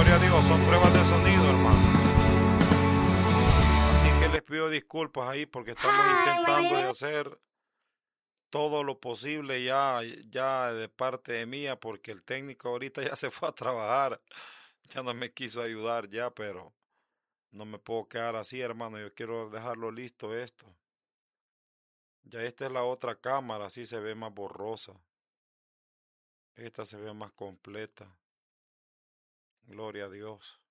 Gloria a Dios, son pruebas de sonido, hermano. Así que les pido disculpas ahí porque estamos intentando de hacer todo lo posible ya de parte de mía, porque el técnico ahorita ya se fue a trabajar, ya no me quiso ayudar ya, pero no me puedo quedar así, hermano, yo quiero dejarlo listo esto. Ya esta es la otra cámara, así se ve más borrosa, esta se ve más completa. Gloria a Dios.